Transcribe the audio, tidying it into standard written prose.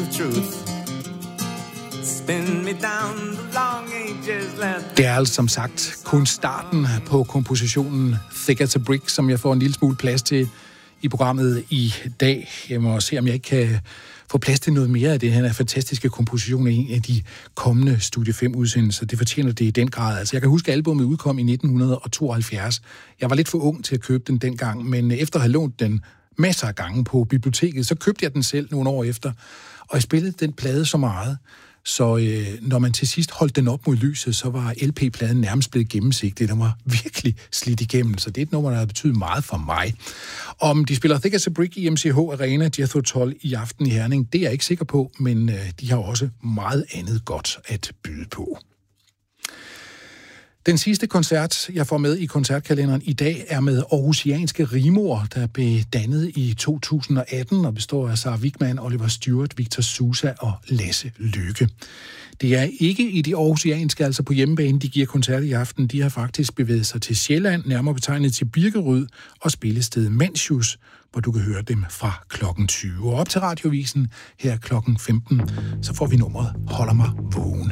the truth. Spin me down the long ages, let... Det er altså som sagt kun starten på kompositionen Thick as a Brick, som jeg får en lille smule plads til i programmet i dag. Jeg må se, om jeg ikke kan få plads til noget mere af det her fantastiske komposition i en af de kommende Studie 5-udsendelser. Det fortjener det i den grad. Altså, jeg kan huske, at albumet udkom i 1972. Jeg var lidt for ung til at købe den dengang, men efter at have lånt den masser af gange på biblioteket, så købte jeg den selv nogle år efter, og jeg spillede den plade så meget, så når man til sidst holdt den op mod lyset, så var LP-pladen nærmest blevet gennemsigtig. Den var virkelig slidt igennem, så det er et nummer, der har betydet meget for mig. Om de spiller Thick as a Brick i MCH Arena, Jethro Tull i aften i Herning, det er jeg ikke sikker på, men de har også meget andet godt at byde på. Den sidste koncert, jeg får med i koncertkalenderen i dag, er med aarhusianske Rimor, der blev dannet i 2018 og består af Sarah Wigman, Oliver Stewart, Victor Sousa og Lasse Lykke. Det er ikke i de aarhusianske, altså på hjemmebane, de giver koncert i aften. De har faktisk bevæget sig til Sjælland, nærmere betegnet til Birkerød og spillestedet Mansius, hvor du kan høre dem fra klokken 20. Og op til Radiovisen her klokken 15, så får vi nummeret Holder mig vågen.